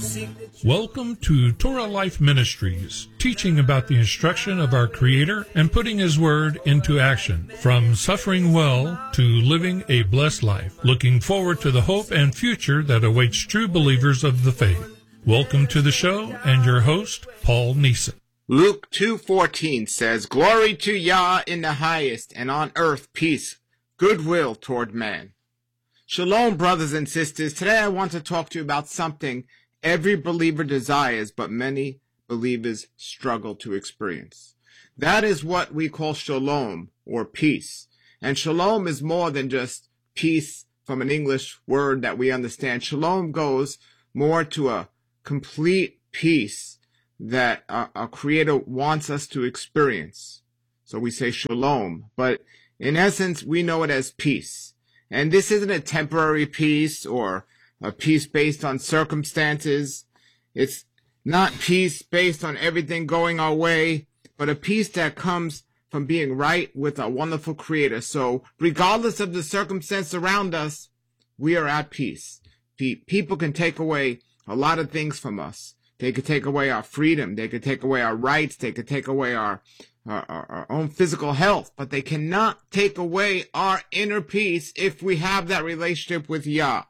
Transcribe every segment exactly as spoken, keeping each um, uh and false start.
Welcome to Torah Life Ministries, teaching about the instruction of our Creator and putting His Word into action, from suffering well to living a blessed life, looking forward to the hope and future that awaits true believers of the faith. Welcome to the show and your host, Paul Neeson. Luke two fourteen says, "Glory to Yah in the highest, and on earth peace, goodwill toward man." Shalom, brothers and sisters. Today I want to talk to you about something every believer desires, but many believers struggle to experience. That is what we call shalom, or peace. And shalom is more than just peace from an English word that we understand. Shalom goes more to a complete peace that our, our Creator wants us to experience. So we say shalom, but in essence, we know it as peace. And this isn't a temporary peace or a peace based on circumstances. It's not peace based on everything going our way, but a peace that comes from being right with our wonderful Creator. So regardless of the circumstance around us, we are at peace. People can take away a lot of things from us. They could take away our freedom. They could take away our rights. They could take away our Our, our, our own physical health, but they cannot take away our inner peace if we have that relationship with Yah.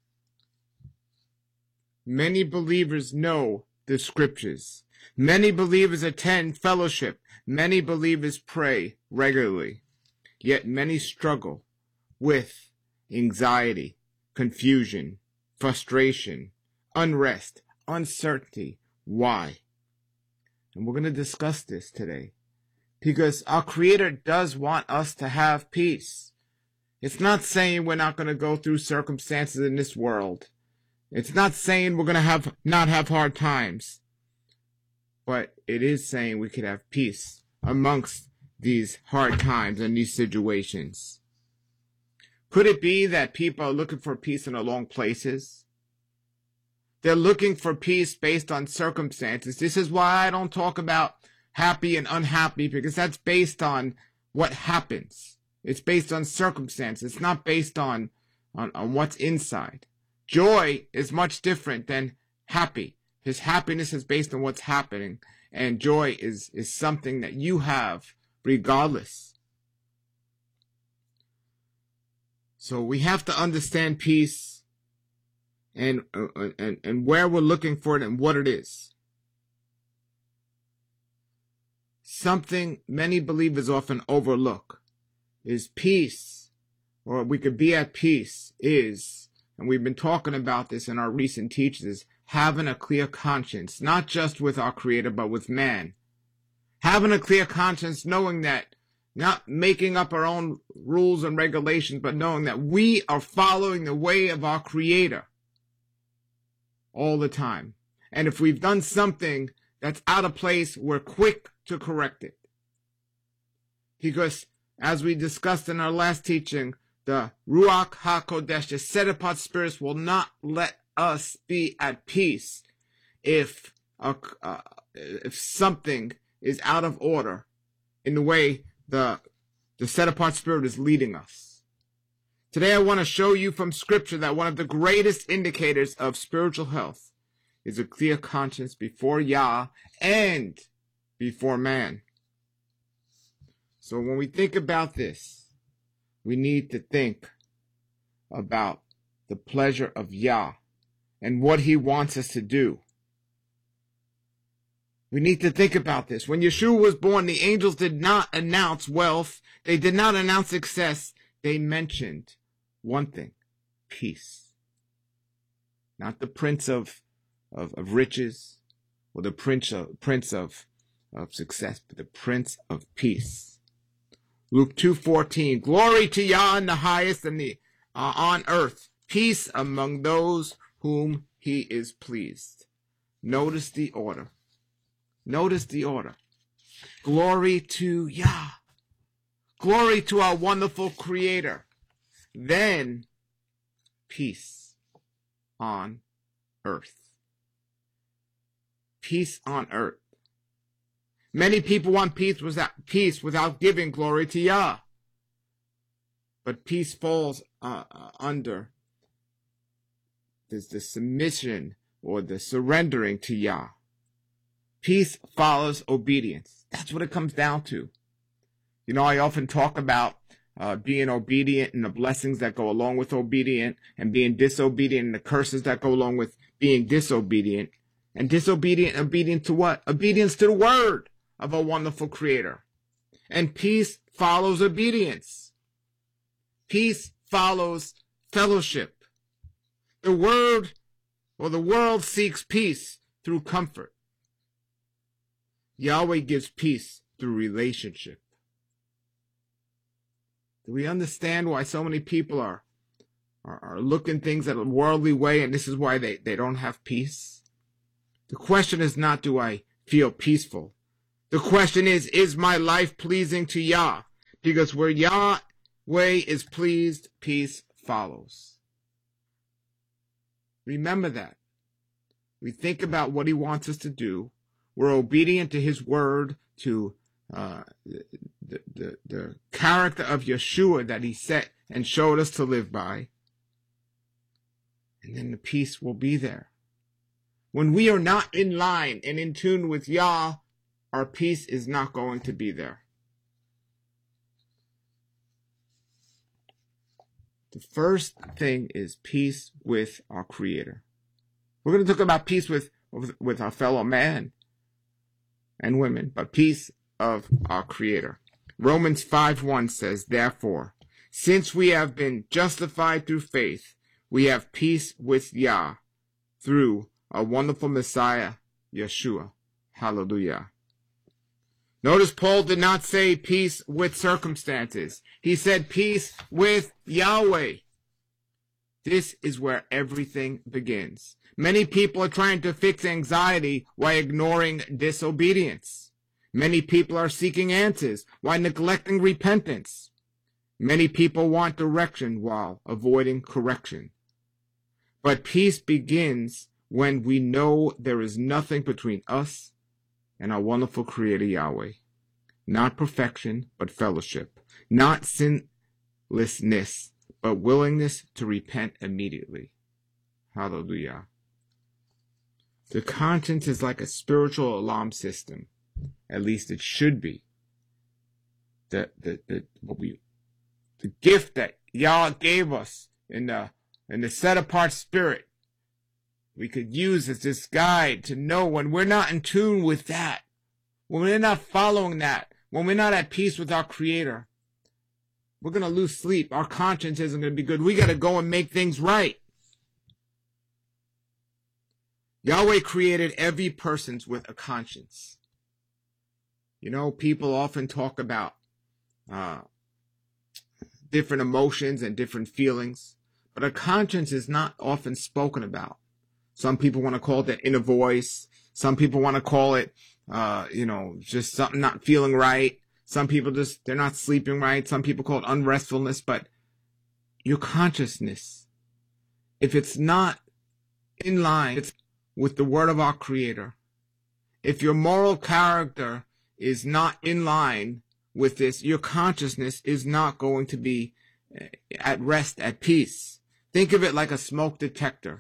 Many believers know the scriptures. Many believers attend fellowship. Many believers pray regularly. Yet many struggle with anxiety, confusion, frustration, unrest, uncertainty. Why? And we're going to discuss this today. Because our Creator does want us to have peace. It's not saying we're not going to go through circumstances in this world. It's not saying we're going to have not have hard times. But it is saying we could have peace amongst these hard times and these situations. Could it be that people are looking for peace in the wrong places? They're looking for peace based on circumstances. This is why I don't talk about happy and unhappy, because that's based on what happens. It's based on circumstances. It's not based on, on, on what's inside. Joy is much different than happy. His happiness is based on what's happening, and joy is, is something that you have regardless. So we have to understand peace and, uh, and, and where we're looking for it and what it is. Something many believers often overlook is peace, or we could be at peace, is, and we've been talking about this in our recent teachings, having a clear conscience, not just with our Creator, but with man. Having a clear conscience, knowing that, not making up our own rules and regulations, but knowing that we are following the way of our Creator all the time. And if we've done something that's out of place, we're quick to correct it. Because, as we discussed in our last teaching, the Ruach HaKodesh, the set-apart spirits, will not let us be at peace if uh, uh, if something is out of order in the way the, the set-apart spirit is leading us. Today I want to show you from Scripture that one of the greatest indicators of spiritual health is a clear conscience before Yah and before man. So when we think about this, we need to think about the pleasure of Yah and what He wants us to do. We need to think about this. When Yeshua was born, the angels did not announce wealth. They did not announce success. They mentioned one thing: peace. Not the prince of, of, of riches or the prince of, prince of of success, but the Prince of Peace. Luke two fourteen, "Glory to Yah in the highest, and the uh, on earth peace among those whom He is pleased." Notice the order. Notice the order. Glory to Yah. Glory to our wonderful Creator. Then peace on earth. Peace on earth. Many people want peace without, peace without giving glory to Yah. But peace falls uh, uh, under this, the submission or the surrendering to Yah. Peace follows obedience. That's what it comes down to. You know, I often talk about uh, being obedient and the blessings that go along with obedient, and being disobedient and the curses that go along with being disobedient. And disobedient, obedient to what? Obedience to the word of a wonderful creator. And peace follows obedience. Peace follows fellowship. The word or the world seeks peace through comfort. Yahweh gives peace through relationship. Do we understand why so many people are, are, are looking things at a worldly way, and this is why they, they don't have peace? The question is not, do I feel peaceful? The question is, is my life pleasing to Yah? Because where Yahweh is pleased, peace follows. Remember that. We think about what he wants us to do. We're obedient to his word, to uh, the, the, the character of Yeshua that he set and showed us to live by. And then the peace will be there. When we are not in line and in tune with Yah, our peace is not going to be there. The first thing is peace with our Creator. We're going to talk about peace with, with our fellow man and women, but peace of our Creator. Romans five one says, therefore, since we have been justified through faith, we have peace with Yah through our wonderful Messiah, Yeshua. Hallelujah. Notice Paul did not say peace with circumstances. He said peace with Yahweh. This is where everything begins. Many people are trying to fix anxiety while ignoring disobedience. Many people are seeking answers while neglecting repentance. Many people want direction while avoiding correction. But peace begins when we know there is nothing between us and our wonderful Creator Yahweh. Not perfection, but fellowship. Not sinlessness, but willingness to repent immediately. Hallelujah. The conscience is like a spiritual alarm system. At least it should be. The, the, the, what we, the gift that Yah gave us in the, in the set-apart spirit, we could use as this guide to know when we're not in tune with that, when we're not following that, when we're not at peace with our Creator, we're going to lose sleep. Our conscience isn't going to be good. We got to go and make things right. Yahweh created every person with a conscience. You know, people often talk about uh, different emotions and different feelings, but a conscience is not often spoken about. Some people want to call it the inner voice. Some people want to call it, uh, you know, just something not feeling right. Some people just, they're not sleeping right. Some people call it unrestfulness, but your consciousness, if it's not in line with the word of our Creator, if your moral character is not in line with this, your consciousness is not going to be at rest, at peace. Think of it like a smoke detector.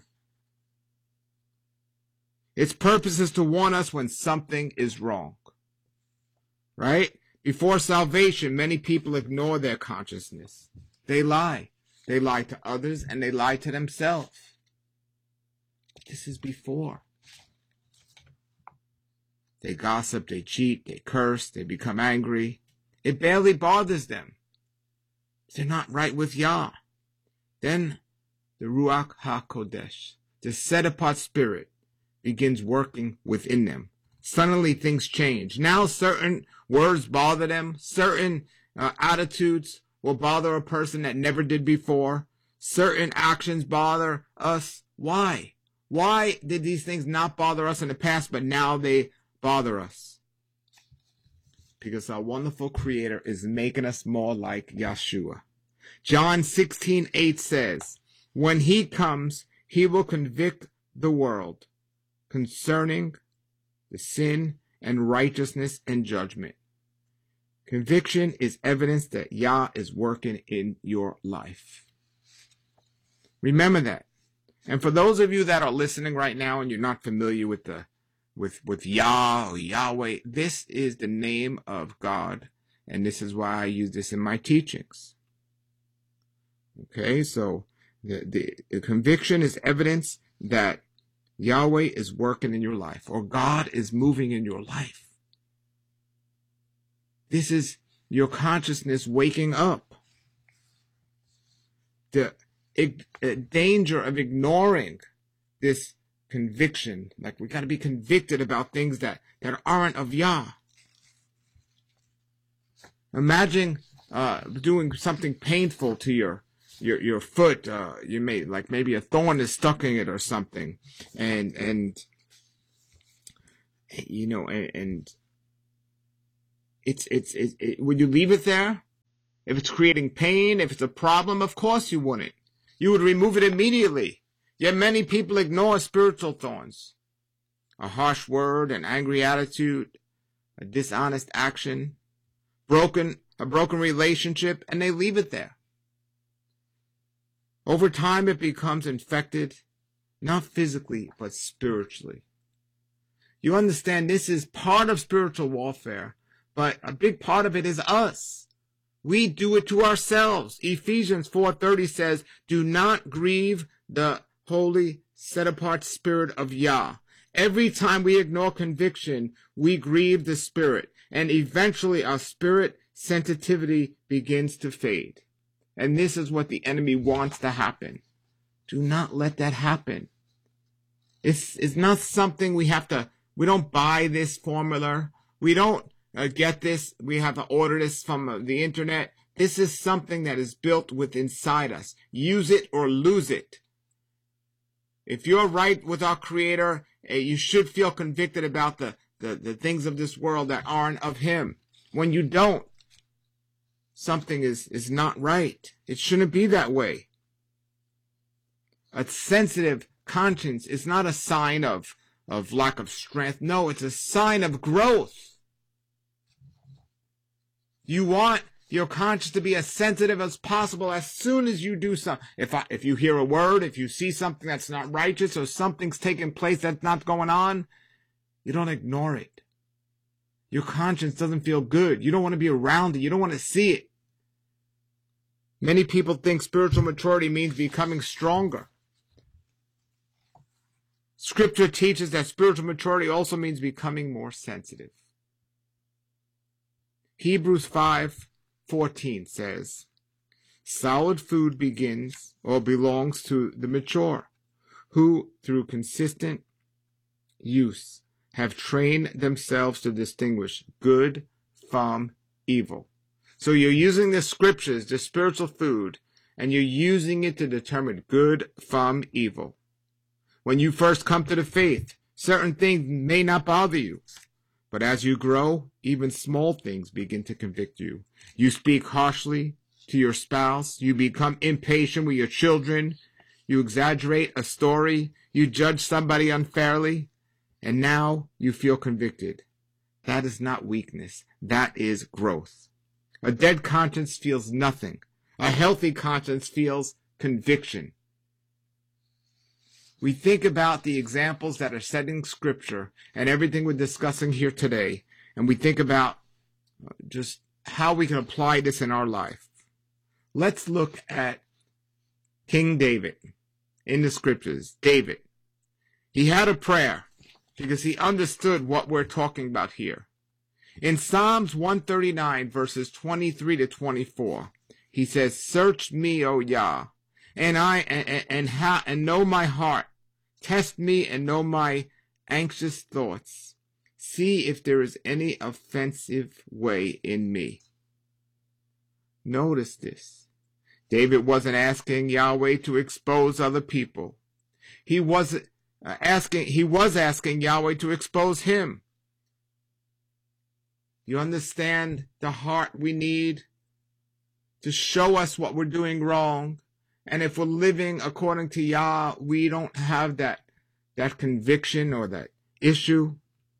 Its purpose is to warn us when something is wrong. Right? Before salvation, many people ignore their consciousness. They lie. They lie to others and they lie to themselves. This is before. They gossip, they cheat, they curse, they become angry. It barely bothers them. They're not right with Yah. Then the Ruach HaKodesh, the set-apart spirit, begins working within them. Suddenly things change. Now certain words bother them. Certain uh, attitudes will bother a person that never did before. Certain actions bother us. Why? Why did these things not bother us in the past, but now they bother us? Because our wonderful Creator is making us more like Yeshua. John sixteen eight says, when he comes, he will convict the world concerning the sin and righteousness and judgment. Conviction is evidence that Yah is working in your life. Remember that. And for those of you that are listening right now and you're not familiar with the with with Yah or Yahweh, this is the name of God, and this is why I use this in my teachings. Okay, so the, the, the conviction is evidence that Yahweh is working in your life, or God is moving in your life. This is your consciousness waking up. The uh, danger of ignoring this conviction, like we got to be convicted about things that, that aren't of Yah. Imagine uh, doing something painful to your your your foot. Uh, you may like maybe a thorn is stuck in it or something, and and you know and, and it's it's it, it, would you leave it there? If it's creating pain, if it's a problem, of course you wouldn't. You would remove it immediately. Yet many people ignore spiritual thorns. A harsh word, an angry attitude, a dishonest action, broken a broken relationship, and they leave it there. Over time it becomes infected, not physically, but spiritually. You understand this is part of spiritual warfare, but a big part of it is us. We do it to ourselves. Ephesians four thirty says, do not grieve the holy, set-apart Spirit of Yah. Every time we ignore conviction, we grieve the Spirit, and eventually our spirit sensitivity begins to fade. And this is what the enemy wants to happen. Do not let that happen. It's, it's not something we have to, we don't buy this formula. We don't uh, get this. We have to order this from uh, the internet. This is something that is built within inside us. Use it or lose it. If you're right with our Creator, uh, you should feel convicted about the, the, the things of this world that aren't of Him. When you don't, something is, is not right. It shouldn't be that way. A sensitive conscience is not a sign of, of lack of strength. No, it's a sign of growth. You want your conscience to be as sensitive as possible as soon as you do something. If I, if you hear a word, if you see something that's not righteous or something's taking place that's not going on, you don't ignore it. Your conscience doesn't feel good. You don't want to be around it. You don't want to see it. Many people think spiritual maturity means becoming stronger. Scripture teaches that spiritual maturity also means becoming more sensitive. Hebrews five fourteen says, solid food begins or belongs to the mature, who through consistent use have trained themselves to distinguish good from evil. So you're using the scriptures, the spiritual food, and you're using it to determine good from evil. When you first come to the faith, certain things may not bother you. But as you grow, even small things begin to convict you. You speak harshly to your spouse. You become impatient with your children. You exaggerate a story. You judge somebody unfairly. And now you feel convicted. That is not weakness. That is growth. A dead conscience feels nothing. A healthy conscience feels conviction. We think about the examples that are set in Scripture and everything we're discussing here today, and we think about just how we can apply this in our life. Let's look at King David in the Scriptures. David, he had a prayer because he understood what we're talking about here. In Psalms one thirty-nine, verses twenty-three to twenty-four, he says, search me, O Yah, and I and and, ha, and know my heart. Test me and know my anxious thoughts. See if there is any offensive way in me. Notice this. David wasn't asking Yahweh to expose other people. He wasn't uh, asking, he was asking Yahweh to expose him. You understand the heart we need to show us what we're doing wrong. And if we're living according to Yah, we don't have that, that conviction or that issue.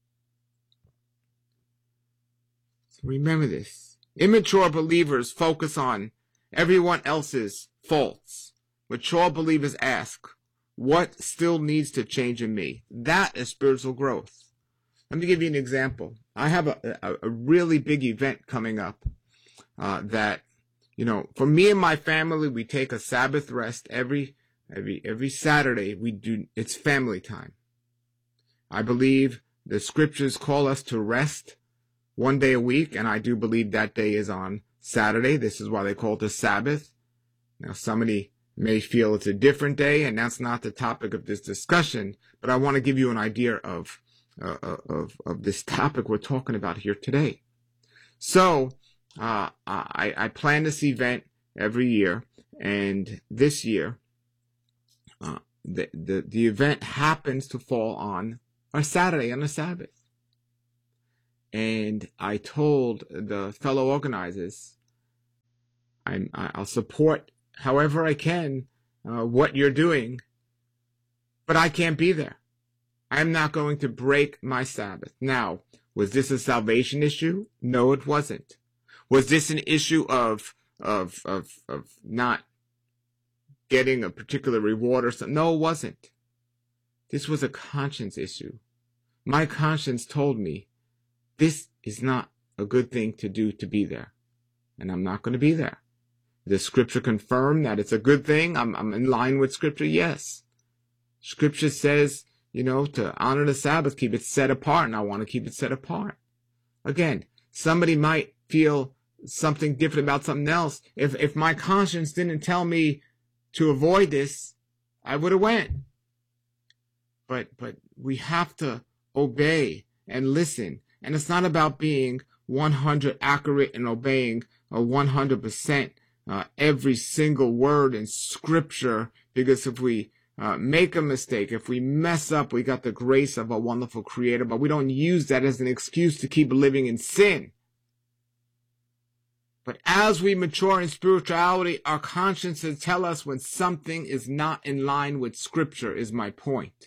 So remember this. Immature believers focus on everyone else's faults. Mature believers ask, What still needs to change in me? That is spiritual growth. Let me give you an example. I have a, a, a really big event coming up uh, that, you know, for me and my family, we take a Sabbath rest every every every Saturday. We do, it's family time. I believe the scriptures call us to rest one day a week, and I do believe that day is on Saturday. This is why they call it the Sabbath. Now, somebody may feel it's a different day, and that's not the topic of this discussion, but I want to give you an idea of, uh, of, of this topic we're talking about here today. So, uh, I, I plan this event every year, and this year, uh, the, the, the event happens to fall on a Saturday, on a Sabbath. And I told the fellow organizers, I'm, I'll support however I can, uh, what you're doing, but I can't be there. I'm not going to break my Sabbath. Now, was this a salvation issue? No, it wasn't. Was this an issue of, of, of, of not getting a particular reward or something? No, it wasn't. This was a conscience issue. My conscience told me this is not a good thing to do to be there, and I'm not going to be there. Does Scripture confirm that it's a good thing? I'm, I'm in line with Scripture? Yes. Scripture says, you know, to honor the Sabbath, keep it set apart, and I want to keep it set apart. Again, somebody might feel something different about something else. If, if my conscience didn't tell me to avoid this, I would have went. But, but we have to obey and listen. And it's not about being one hundred accurate and obeying a one hundred percent Uh, every single word in Scripture, because if we uh, make a mistake, if we mess up, we got the grace of a wonderful Creator, but we don't use that as an excuse to keep living in sin. But as we mature in spirituality, our consciences tell us when something is not in line with Scripture, is my point.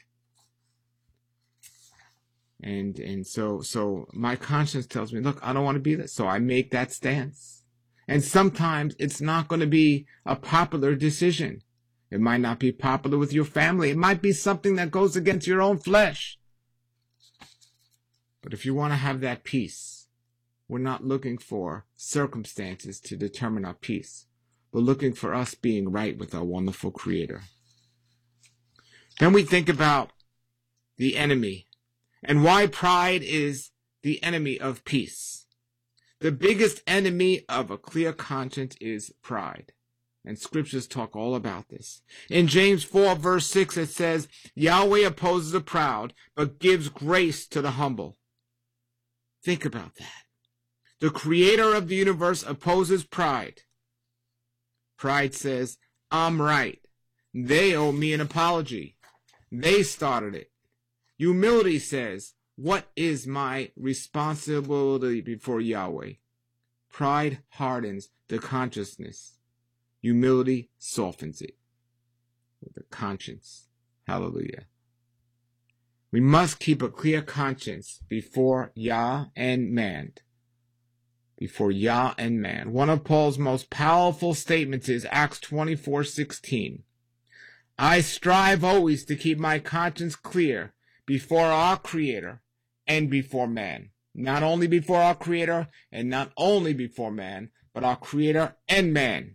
And and so so my conscience tells me, look, I don't want to be there. So I make that stance. And sometimes it's not going to be a popular decision. It might not be popular with your family. It might be something that goes against your own flesh. But if you want to have that peace, we're not looking for circumstances to determine our peace. We're looking for us being right with our wonderful Creator. Then we think about the enemy and why pride is the enemy of peace. The biggest enemy of a clear conscience is pride. And scriptures talk all about this. In James four verse six it says, Yahweh opposes the proud, but gives grace to the humble. Think about that. The creator of the universe opposes pride. Pride says, I'm right. They owe me an apology. They started it. Humility says, what is my responsibility before Yahweh? Pride hardens the consciousness. Humility softens it with the conscience. Hallelujah. We must keep a clear conscience before Yah and man. Before Yah and man. One of Paul's most powerful statements is Acts twenty-four sixteen. I strive always to keep my conscience clear before our Creator and before man. Not only before our Creator and not only before man, but our Creator and man.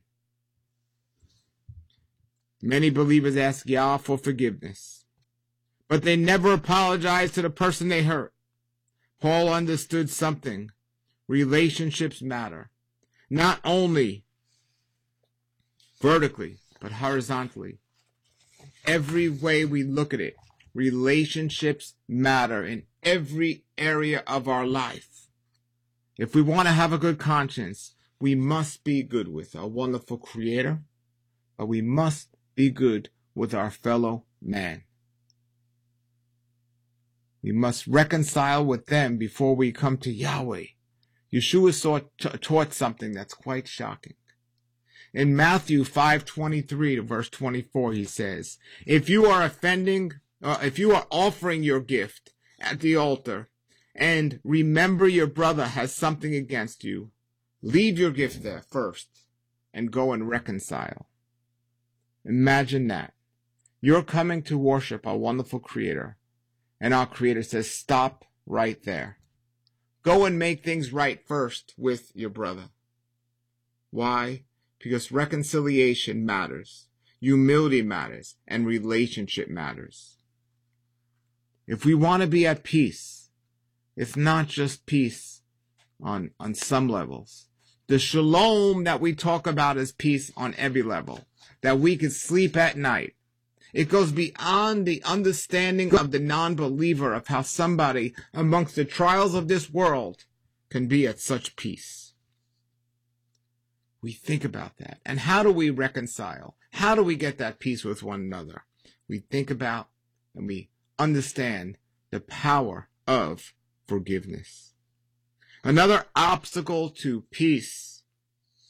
Many believers ask Yah for forgiveness, but they never apologize to the person they hurt. Paul understood something. Relationships matter. Not only vertically, but horizontally. Every way we look at it, relationships matter in every area of our life. If we want to have a good conscience, we must be good with our wonderful Creator, but we must be good with our fellow man. We must reconcile with them before we come to Yahweh. Yeshua saw, t- taught something that's quite shocking. In Matthew five twenty-three to verse twenty-four, he says, if you are offending, uh, if you are offering your gift at the altar and remember your brother has something against you, leave your gift there first and go and reconcile. Imagine that. You're coming to worship our wonderful Creator, and our Creator says, stop right there. Go and make things right first with your brother. Why? Because reconciliation matters, humility matters, and relationship matters. If we want to be at peace, it's not just peace on, on some levels. The shalom that we talk about is peace on every level, that we can sleep at night. It goes beyond the understanding of the non-believer of how somebody amongst the trials of this world can be at such peace. We think about that. And how do we reconcile? How do we get that peace with one another? We think about and we understand the power of forgiveness. Another obstacle to peace